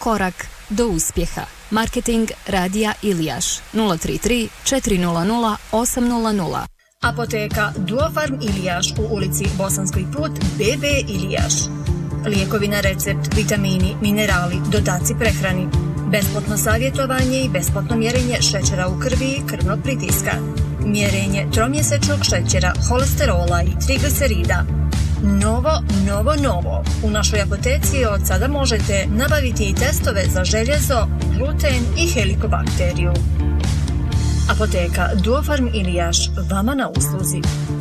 korak do uspjeha. Marketing Radija Ilijaš 033 400 800. Apoteka Duofarm Ilijaš u ulici Bosanski put BB Ilijaš. Lijekovi na recept, vitamini, minerali, dodaci prehrani. Besplatno savjetovanje i besplatno mjerenje šećera u krvi i krvnog pritiska. Mjerenje tromjesečnog šećera, holesterola i triglicerida. Novo. U našoj apoteci od sada možete nabaviti i testove za željezo, gluten i helikobakteriju. Apoteka Duofarm Ilijaš, vama na usluzi.